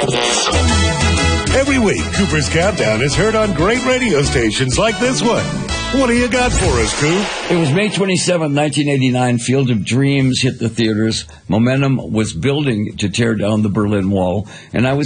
Every week, Cooper's Countdown is heard on great radio stations like this one. What do you got for us, Coop? It was May 27, 1989. Field of Dreams hit the theaters. Momentum was building to tear down the Berlin Wall. And I was